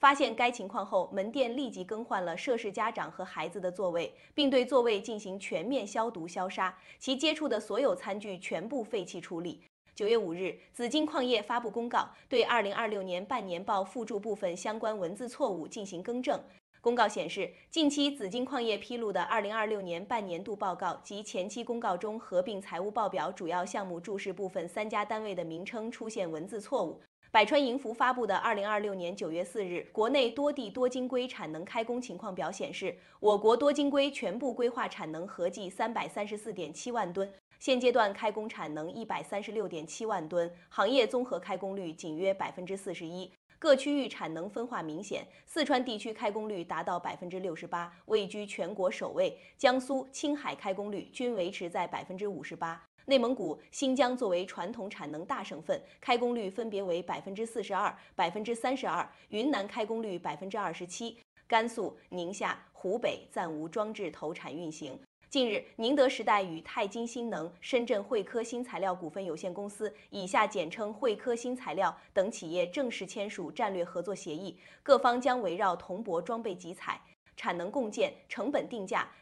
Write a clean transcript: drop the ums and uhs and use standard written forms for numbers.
发现该情况后，门店立即更换了涉事家长和孩子的座位，并对座位进行全面消毒消杀，其接触的所有餐具全部废弃处理。9月5日，紫金矿业发布公告，对2026年半年报附注部分相关文字错误进行更正。公告显示，近期紫金矿业披露的2026年半年度报告及前期公告中合并财务报表主要项目注释部分3家单位的名称出现文字错误。百川银服发布的2026年9月4日国内多地多晶硅产能开工情况表显示，我国多晶硅全部硅化产能合计334.7万吨，现阶段开工产能136.7万吨，行业综合开工率仅约41%。各区域产能分化明显，四川地区开工率达到68%，位居全国首位；江苏、青海开工率均维持在58%。内蒙古、新疆作为传统产能大省份，开工率分别为42%、32%；云南开工率27%，甘肃、宁夏、湖北暂无装置投产运行。近日，宁德时代与泰金新能、深圳汇科新材料股份有限公司（以下简称汇科新材料）等企业正式签署战略合作协议，各方将围绕铜箔装备集采、产能共建、成本定价、